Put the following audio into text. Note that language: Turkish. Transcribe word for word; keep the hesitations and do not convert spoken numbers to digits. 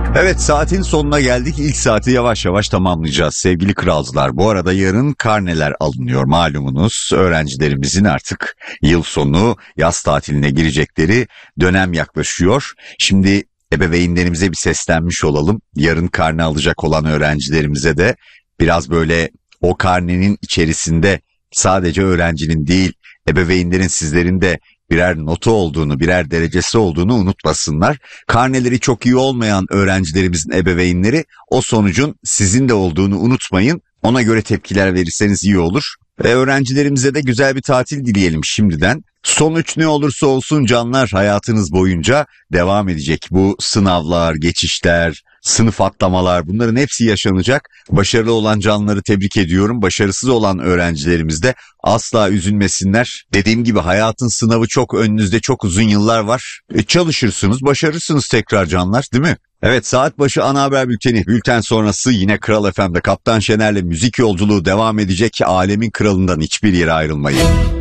Evet, saatin sonuna geldik. İlk saati yavaş yavaş tamamlayacağız sevgili kralcılar. Bu arada yarın karneler alınıyor malumunuz. Öğrencilerimizin artık yıl sonu yaz tatiline girecekleri dönem yaklaşıyor. Şimdi ebeveynlerimize bir seslenmiş olalım. Yarın karne alacak olan öğrencilerimize de biraz böyle o karnenin içerisinde sadece öğrencinin değil, ebeveynlerin, sizlerin de birer notu olduğunu, birer derecesi olduğunu unutmasınlar. Karneleri çok iyi olmayan öğrencilerimizin ebeveynleri o sonucun sizin de olduğunu unutmayın. Ona göre tepkiler verirseniz iyi olur. Ve öğrencilerimize de güzel bir tatil dileyelim şimdiden. Sonuç ne olursa olsun canlar, hayatınız boyunca devam edecek. Bu sınavlar, geçişler, sınıf atlamalar, bunların hepsi yaşanacak. Başarılı olan canları tebrik ediyorum. Başarısız olan öğrencilerimiz de asla üzülmesinler. Dediğim gibi hayatın sınavı çok önünüzde, çok uzun yıllar var. E, çalışırsınız, başarırsınız tekrar canlar, değil mi? Evet, saat başı ana haber bülteni. Bülten sonrası yine Kral F M'de Kaptan Şener'le müzik yolculuğu devam edecek. Alemin kralından hiçbir yere ayrılmayın.